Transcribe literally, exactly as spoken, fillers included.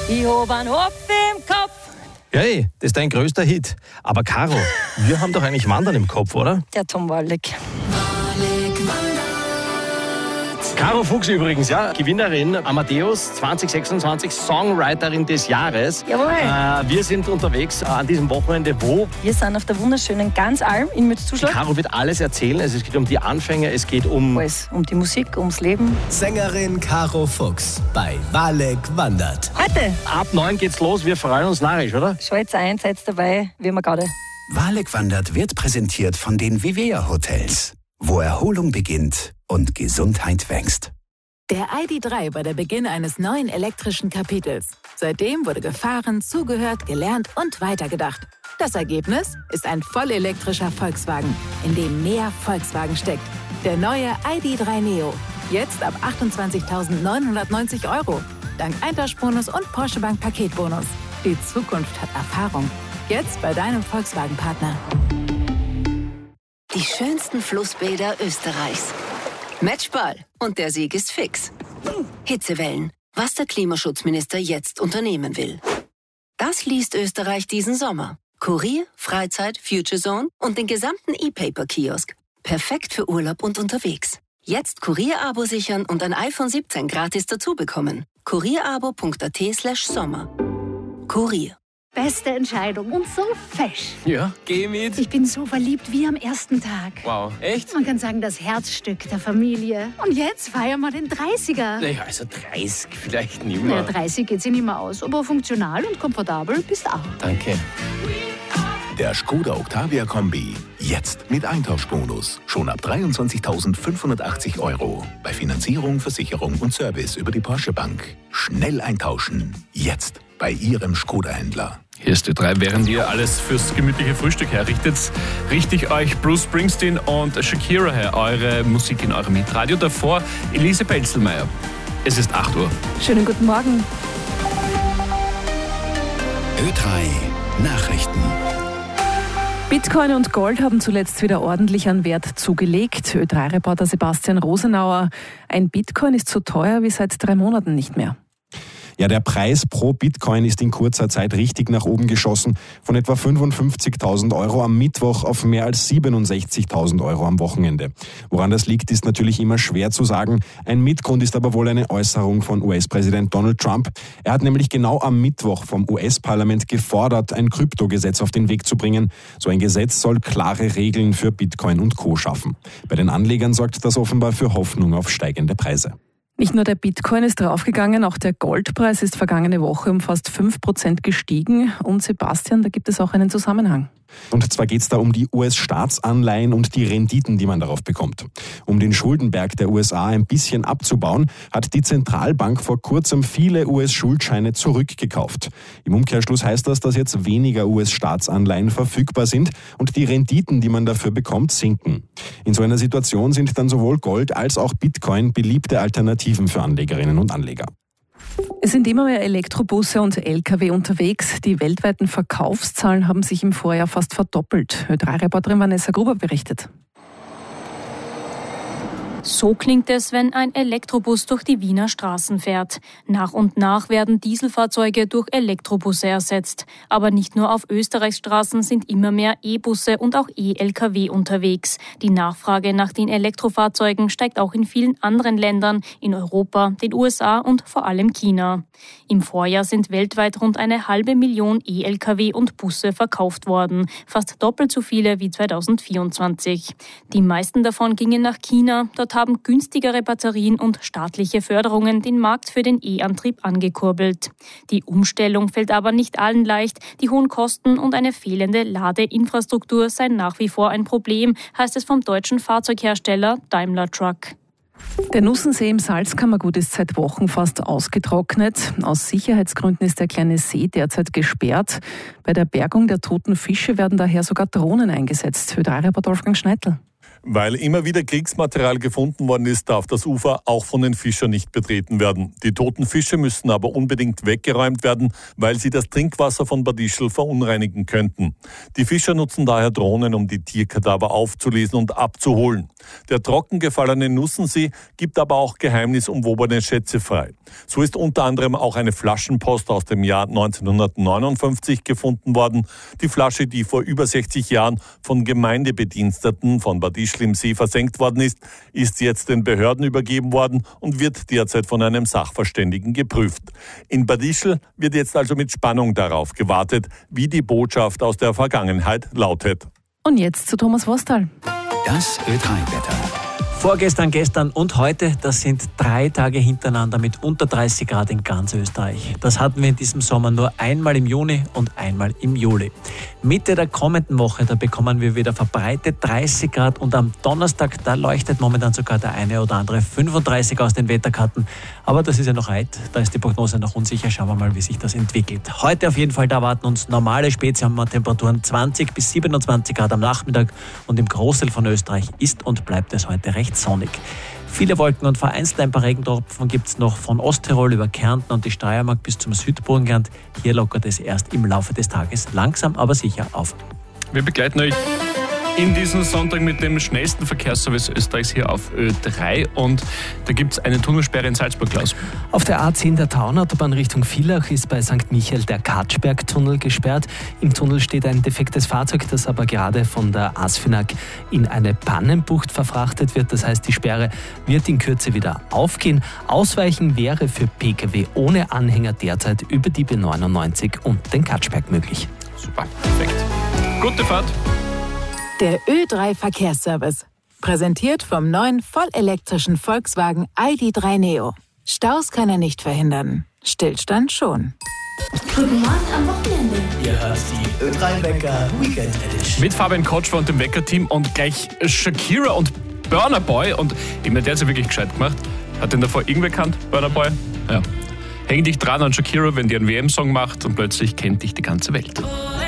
Ich hab einen Hopf im Kopf. Hey, das ist dein größter Hit. Aber Caro, wir haben doch eigentlich Wandern im Kopf, oder? Der Tom Waldeck. Caro Fuchs übrigens, ja, Gewinnerin Amadeus zwanzig sechsundzwanzig, Songwriterin des Jahres. Jawohl. Äh, wir sind unterwegs äh, an diesem Wochenende. Wo? Wir sind auf der wunderschönen Ganzalm in Mützzuschlag. Caro wird alles erzählen. Also es geht um die Anfänge, es geht um... Alles, um die Musik, ums Leben. Sängerin Caro Fuchs bei Walek wandert. Heute. Ab neun geht's los, wir freuen uns narrisch, oder? Schalt's ein, seid dabei, wie wir gerade. Walek wandert wird präsentiert von den Vivea Hotels, wo Erholung beginnt und Gesundheit wächst. Der I D drei war der Beginn eines neuen elektrischen Kapitels. Seitdem wurde gefahren, zugehört, gelernt und weitergedacht. Das Ergebnis ist ein vollelektrischer Volkswagen, in dem mehr Volkswagen steckt. Der neue I D drei Neo. Jetzt ab achtundzwanzigtausendneunhundertneunzig Euro. Dank Eintauschbonus und Porsche Bank Paketbonus. Die Zukunft hat Erfahrung. Jetzt bei deinem Volkswagen-Partner. Die schönsten Flussbäder Österreichs. Matchball. Und der Sieg ist fix. Hitzewellen. Was der Klimaschutzminister jetzt unternehmen will. Das liest Österreich diesen Sommer. Kurier, Freizeit, Future Zone und den gesamten E-Paper-Kiosk. Perfekt für Urlaub und unterwegs. Jetzt Kurier-Abo sichern und ein iPhone siebzehn gratis dazu bekommen. kurierabo.at slash Sommer. Kurier. Beste Entscheidung und so fesch. Ja, geh mit. Ich bin so verliebt wie am ersten Tag. Wow, echt? Man kann sagen, das Herzstück der Familie. Und jetzt feiern wir den dreißiger. Naja, also dreißig vielleicht nicht Naja, mehr. dreißig geht sich nicht mehr aus, aber funktional und komfortabel bist auch. Danke. Der Skoda Octavia Kombi. Jetzt mit Eintauschbonus. Schon ab dreiundzwanzigtausendfünfhundertachtzig Euro. Bei Finanzierung, Versicherung und Service über die Porsche Bank. Schnell eintauschen. Jetzt bei Ihrem Skoda-Händler. Hier ist Ö drei, während ihr alles fürs gemütliche Frühstück herrichtet, richte ich euch Bruce Springsteen und Shakira her, eure Musik in eurem Hitradio. Davor Elise Pelzelmeier. Es ist acht Uhr. Schönen guten Morgen. Ö drei Nachrichten. Bitcoin und Gold haben zuletzt wieder ordentlich an Wert zugelegt. Ö drei Reporter Sebastian Rosenauer. Ein Bitcoin ist so teuer wie seit drei Monaten nicht mehr. Ja, der Preis pro Bitcoin ist in kurzer Zeit richtig nach oben geschossen. Von etwa fünfundfünfzigtausend Euro am Mittwoch auf mehr als siebenundsechzigtausend Euro am Wochenende. Woran das liegt, ist natürlich immer schwer zu sagen. Ein Mitgrund ist aber wohl eine Äußerung von U S-Präsident Donald Trump. Er hat nämlich genau am Mittwoch vom U S-Parlament gefordert, ein Kryptogesetz auf den Weg zu bringen. So ein Gesetz soll klare Regeln für Bitcoin und Co. schaffen. Bei den Anlegern sorgt das offenbar für Hoffnung auf steigende Preise. Nicht nur der Bitcoin ist draufgegangen, auch der Goldpreis ist vergangene Woche um fast fünf Prozent gestiegen. Und Sebastian, da gibt es auch einen Zusammenhang. Und zwar geht es da um die U S-Staatsanleihen und die Renditen, die man darauf bekommt. Um den Schuldenberg der U S A ein bisschen abzubauen, hat die Zentralbank vor kurzem viele U S-Schuldscheine zurückgekauft. Im Umkehrschluss heißt das, dass jetzt weniger U S-Staatsanleihen verfügbar sind und die Renditen, die man dafür bekommt, sinken. In so einer Situation sind dann sowohl Gold als auch Bitcoin beliebte Alternativen für Anlegerinnen und Anleger. Es sind immer mehr Elektrobusse und L K W unterwegs. Die weltweiten Verkaufszahlen haben sich im Vorjahr fast verdoppelt. Ö drei Reporterin Vanessa Gruber berichtet. So klingt es, wenn ein Elektrobus durch die Wiener Straßen fährt. Nach und nach werden Dieselfahrzeuge durch Elektrobusse ersetzt. Aber nicht nur auf Österreichs Straßen sind immer mehr E-Busse und auch E-L K W unterwegs. Die Nachfrage nach den Elektrofahrzeugen steigt auch in vielen anderen Ländern, in Europa, den U S A und vor allem China. Im Vorjahr sind weltweit rund eine halbe Million E-L K W und Busse verkauft worden. Fast doppelt so viele wie zweitausendvierundzwanzig. Die meisten davon gingen nach China. Dort haben günstigere Batterien und staatliche Förderungen den Markt für den E-Antrieb angekurbelt. Die Umstellung fällt aber nicht allen leicht. Die hohen Kosten und eine fehlende Ladeinfrastruktur seien nach wie vor ein Problem, heißt es vom deutschen Fahrzeughersteller Daimler Truck. Der Nussensee im Salzkammergut ist seit Wochen fast ausgetrocknet. Aus Sicherheitsgründen ist der kleine See derzeit gesperrt. Bei der Bergung der toten Fische werden daher sogar Drohnen eingesetzt. Ö drei Reporter Wolfgang Schneidl. Weil immer wieder Kriegsmaterial gefunden worden ist, darf das Ufer auch von den Fischern nicht betreten werden. Die toten Fische müssen aber unbedingt weggeräumt werden, weil sie das Trinkwasser von Bad Ischl verunreinigen könnten. Die Fischer nutzen daher Drohnen, um die Tierkadaver aufzulesen und abzuholen. Der trocken gefallene Nussensee gibt aber auch geheimnisumwobene Schätze frei. So ist unter anderem auch eine Flaschenpost aus dem Jahr neunzehnhundertneunundfünfzig gefunden worden. Die Flasche, die vor über sechzig Jahren von Gemeindebediensteten von Bad Ischl im See versenkt worden ist, ist jetzt den Behörden übergeben worden und wird derzeit von einem Sachverständigen geprüft. In Bad Ischl wird jetzt also mit Spannung darauf gewartet, wie die Botschaft aus der Vergangenheit lautet. Und jetzt zu Thomas Wostal. Das Ö drei Wetter. Vorgestern, gestern und heute, das sind drei Tage hintereinander mit unter dreißig Grad in ganz Österreich. Das hatten wir in diesem Sommer nur einmal im Juni und einmal im Juli. Mitte der kommenden Woche, da bekommen wir wieder verbreitet dreißig Grad und am Donnerstag, da leuchtet momentan sogar der eine oder andere fünfunddreißig aus den Wetterkarten. Aber das ist ja noch weit, da ist die Prognose noch unsicher. Schauen wir mal, wie sich das entwickelt. Heute auf jeden Fall, da erwarten uns normale Spätsommertemperaturen, zwanzig bis siebenundzwanzig Grad am Nachmittag und im Großteil von Österreich ist und bleibt es heute recht sonnig. Viele Wolken und vereinzelt ein paar Regentropfen gibt es noch von Osttirol über Kärnten und die Steiermark bis zum Südburgenland. Hier lockert es erst im Laufe des Tages langsam, aber sicher auf. Wir begleiten euch in diesem Sonntag mit dem schnellsten Verkehrsservice Österreichs hier auf Ö drei und da gibt es eine Tunnelsperre in Salzburg, Klaus. Auf der A zehn der Tauernautobahn Richtung Villach ist bei Sankt Michael der Katschberg-Tunnel gesperrt. Im Tunnel steht ein defektes Fahrzeug, das aber gerade von der Asfinag in eine Pannenbucht verfrachtet wird. Das heißt, die Sperre wird in Kürze wieder aufgehen. Ausweichen wäre für Pkw ohne Anhänger derzeit über die B neunundneunzig und den Katschberg möglich. Super, perfekt. Gute Fahrt. Der Ö drei Verkehrsservice. Präsentiert vom neuen vollelektrischen Volkswagen I D drei Neo. Staus kann er nicht verhindern. Stillstand schon. Guten Morgen am Wochenende. Ihr hört die Ö drei Wecker Weekend Edition. Mit Fabian Kotschwer und dem Wecker-Team und gleich Shakira und Burna Boy. Und ich meine, der hat es ja wirklich gescheit gemacht. Hat den davor irgendwer kannt, Burna Boy? Ja. Häng dich dran an Shakira, wenn die einen W M-Song macht und plötzlich kennt dich die ganze Welt.